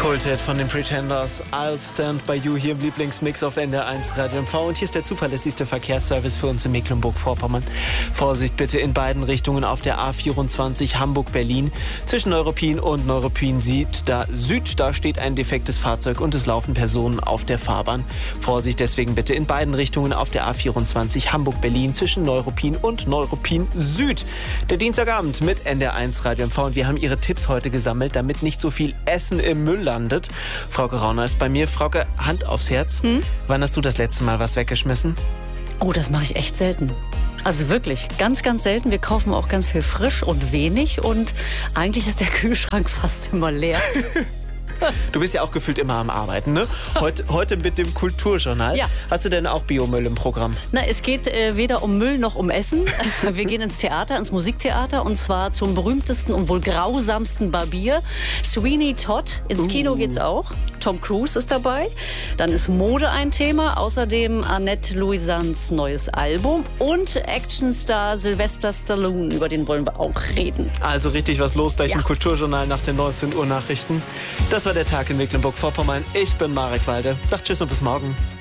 Kulthit von den Pretenders, I'll Stand By You hier im Lieblingsmix auf NDR1 Radio MV. Und hier ist der zuverlässigste Verkehrsservice für uns in Mecklenburg-Vorpommern. Vorsicht bitte in beiden Richtungen auf der A24 Hamburg-Berlin. Zwischen Neuruppin und Neuruppin Süd, da steht ein defektes Fahrzeug und es laufen Personen auf der Fahrbahn. Vorsicht deswegen bitte in beiden Richtungen auf der A24 Hamburg-Berlin zwischen Neuruppin und Neuruppin Süd. Der Dienstagabend mit NDR1 Radio MV und wir haben Ihre Tipps heute gesammelt, damit nicht so viel Essen im Müll landet. Frauke Rauner ist bei mir. Frauke, Hand aufs Herz. Wann hast du das letzte Mal was weggeschmissen? Oh, das mache ich echt selten. Also wirklich, ganz, ganz selten. Wir kaufen auch ganz viel frisch und wenig und eigentlich ist der Kühlschrank fast immer leer. Du bist ja auch gefühlt immer am Arbeiten, ne? Heute mit dem Kulturjournal. Ja. Hast du denn auch Biomüll im Programm? Na, es geht weder um Müll noch um Essen. Wir gehen ins Theater, ins Musiktheater und zwar zum berühmtesten und wohl grausamsten Barbier, Sweeney Todd. Ins Kino geht's auch. Tom Cruise ist dabei. Dann ist Mode ein Thema. Außerdem Annette Louisans neues Album und Actionstar Sylvester Stallone. Über den wollen wir auch reden. Also richtig was los gleich im Kulturjournal nach den 19 Uhr Nachrichten. Das war der Tag in Mecklenburg-Vorpommern. Ich bin Marek Walde. Sagt Tschüss und bis morgen.